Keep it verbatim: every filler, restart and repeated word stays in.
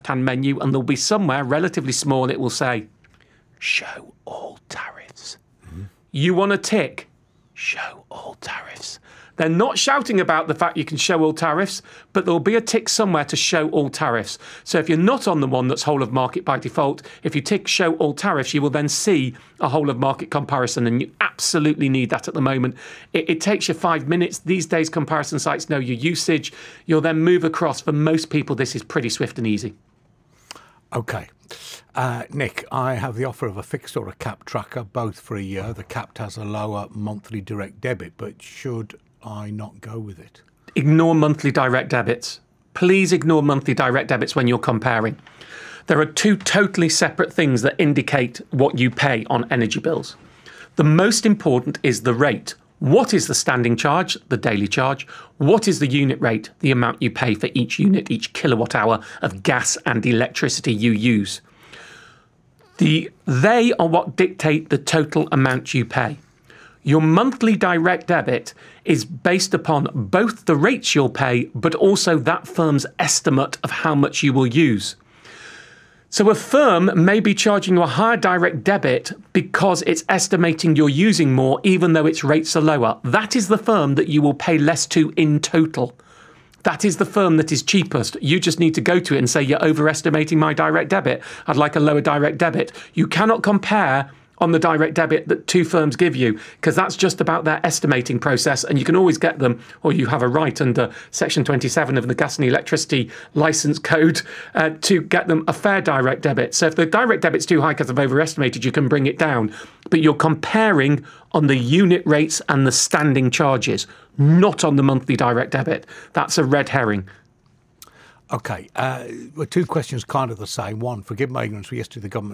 left-hand menu, and there'll be somewhere relatively small, it will say, show all tariffs. Mm-hmm. You want to tick, show all tariffs. They're not shouting about the fact you can show all tariffs, but there'll be a tick somewhere to show all tariffs. So if you're not on the one that's whole of market by default, if you tick show all tariffs, you will then see a whole of market comparison, and you absolutely need that at the moment. It, it takes you five minutes. These days, comparison sites know your usage. You'll then move across. For most people, this is pretty swift and easy. OK. Uh, Nick, I have the offer of a fixed or a capped tracker, both for a year. The capped has a lower monthly direct debit, but should I not go with it? Ignore monthly direct debits. Please ignore monthly direct debits when you're comparing. There are two totally separate things that indicate what you pay on energy bills. The most important is the rate. What is the standing charge, the daily charge? What is the unit rate, the amount you pay for each unit, each kilowatt hour of gas and electricity you use? The, they are what dictate the total amount you pay. Your monthly direct debit is based upon both the rates you'll pay, but also that firm's estimate of how much you will use. So a firm may be charging you a higher direct debit because it's estimating you're using more, even though its rates are lower. That is the firm that you will pay less to in total. That is the firm that is cheapest. You just need to go to it and say, you're overestimating my direct debit. I'd like a lower direct debit. You cannot compare on the direct debit that two firms give you, because that's just about their estimating process, and you can always get them, or you have a right under Section twenty-seven of the Gas and Electricity Licence Code uh, to get them a fair direct debit. So if the direct debit's too high because I've overestimated, you can bring it down. But you're comparing on the unit rates and the standing charges, not on the monthly direct debit. That's a red herring. OK, uh, well, two questions kind of the same. One, forgive my ignorance, yesterday the government